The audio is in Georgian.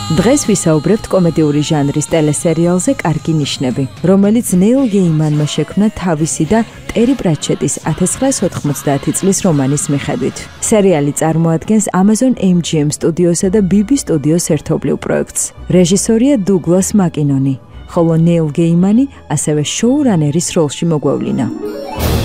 დღეს ვისაუბრებთ კომედიური ჟანრის ტელესერიალზე კარგი ნიშნები, რომელიც ნეილ გეიმანმა შექმნა თავისი და ტერი პრატჩეტის 1990 წლის რომანის მიხედვით. სერიალი წარმოადგენს Amazon MGM სტუდიოსა და BBC სტუდიოს ერთობლივ პროექტს. რეჟისორია დუგლას მაკინონი, ხოლო ნეილ გეიმანი ასევე შოურანერის როლში მოგვევლინა.